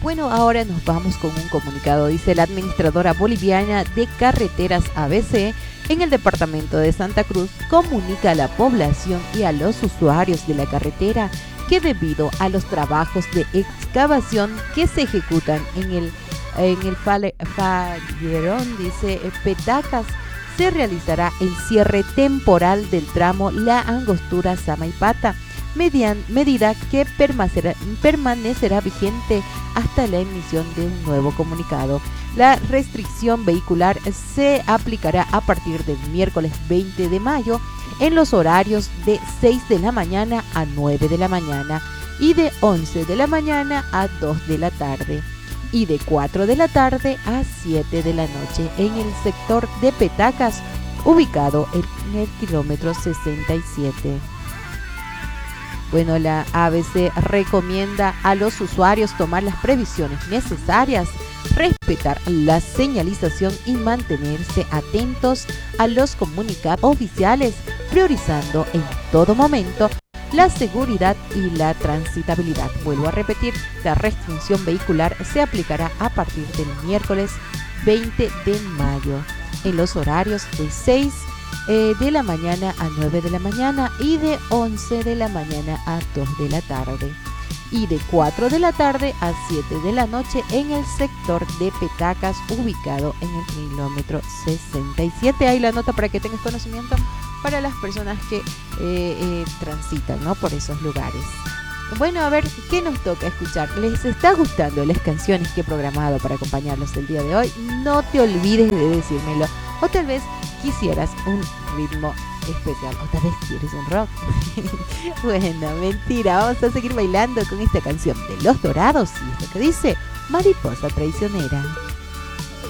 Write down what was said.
Bueno, ahora nos vamos con un comunicado. Dice la administradora boliviana de carreteras ABC en el departamento de Santa Cruz comunica a la población y a los usuarios de la carretera que debido a los trabajos de excavación que se ejecutan en el Fallerón, dice Petacas, se realizará el cierre temporal del tramo La Angostura Samaipata, medida que permanecerá vigente hasta la emisión de un nuevo comunicado. La restricción vehicular se aplicará a partir del miércoles 20 de mayo en los horarios de 6 de la mañana a 9 de la mañana y de 11 de la mañana a 2 de la tarde y de 4 de la tarde a 7 de la noche en el sector de Petacas, ubicado en el kilómetro 67. Bueno, la ABC recomienda a los usuarios tomar las previsiones necesarias, respetar la señalización y mantenerse atentos a los comunicados oficiales, priorizando en todo momento la seguridad y la transitabilidad. Vuelvo a repetir, la restricción vehicular se aplicará a partir del miércoles 20 de mayo en los horarios de 6 de la mañana a 9 de la mañana y de 11 de la mañana a 2 de la tarde y de 4 de la tarde a 7 de la noche en el sector de Petacas, ubicado en el kilómetro 67. Ahí la nota para que tengas conocimiento para las personas que transitan, ¿no?, por esos lugares. Bueno, a ver, ¿qué nos toca escuchar? ¿Les está gustando las canciones que he programado para acompañarlos el día de hoy? No te olvides de decírmelo. O tal vez quisieras un ritmo especial. O tal vez quieres un rock. Bueno, mentira. Vamos a seguir bailando con esta canción de Los Dorados. Y esto que dice Mariposa Traicionera.